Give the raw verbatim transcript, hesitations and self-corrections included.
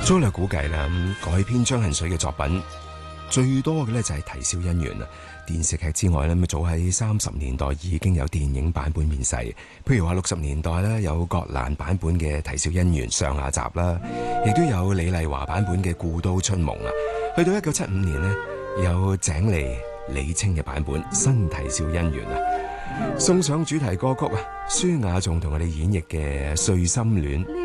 粗略估計啦，改編張恨水嘅作品最多嘅咧就係《啼笑姻緣》啦。電視劇之外咧，咁早喺三十年代已經有電影版本面世。譬如話六十年代咧有葛蘭版本嘅《啼笑姻緣》上下集啦，亦都有李麗華版本嘅《故都春夢》啊。去到一九七五年呢，有井莉、李菁嘅版本《新啼笑姻緣》啊。送上主題歌曲啊，舒雅仲同我哋演繹嘅《碎心戀》。